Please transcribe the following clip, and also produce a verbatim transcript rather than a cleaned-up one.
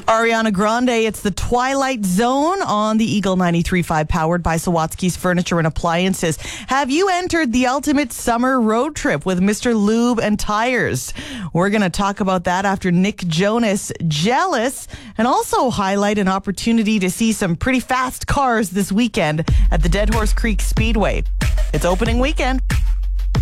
Ariana Grande, it's the Twilight Zone on the Eagle ninety-three point five, powered by Sawatsky's Furniture and Appliances. Have you entered the ultimate summer road trip with Mister Lube and Tires? We're going to talk about that after Nick Jonas, Jealous, and also highlight an opportunity to see some pretty fast cars this weekend at the Dead Horse Creek Speedway. It's opening weekend.